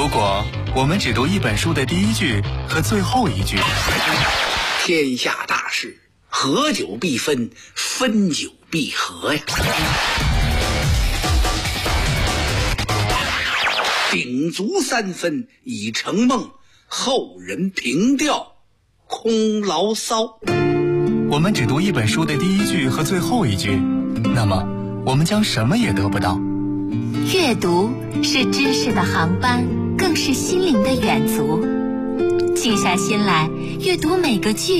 如果我们只读一本书的第一句和最后一句， 天下大事，合久必分，分久必合呀。鼎足三分已成梦，后人凭吊空牢骚。 我们只读一本书的第一句和最后一句，那么我们将什么也得不到。 阅读是知识的航班，更是心灵的远足。静下心来，阅读每个句